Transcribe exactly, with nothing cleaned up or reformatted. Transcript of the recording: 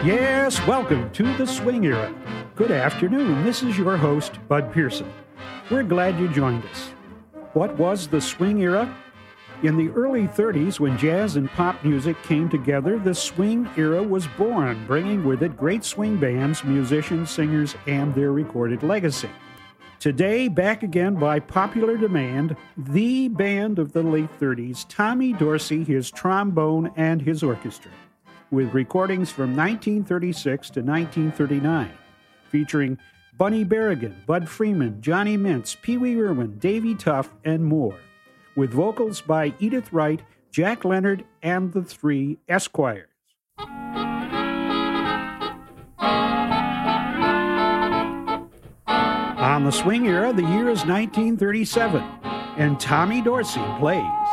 Yes, welcome to the Swing Era. Good afternoon. This is your host, Bud Pearson. We're glad you joined us. What was the Swing Era? In the early thirties, when jazz and pop music came together, the swing era was born, bringing with it great swing bands, musicians, singers, and their recorded legacy. Today, back again by popular demand, the band of the late thirties, Tommy Dorsey, his trombone, and his orchestra, with recordings from nineteen thirty-six to nineteen thirty-nine, featuring Bunny Berrigan, Bud Freeman, Johnny Mintz, Pee Wee Irwin, Davy Tuff, and more, with vocals by Edith Wright, Jack Leonard, and the Three Esquires. On the Swing Era, the year is nineteen thirty-seven, and Tommy Dorsey plays